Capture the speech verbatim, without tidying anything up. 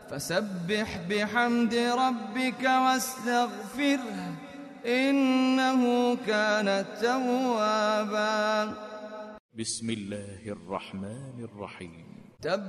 فسبح بحمد ربك واستغفره إنه كان توابا. بسم الله الرحمن الرحيم.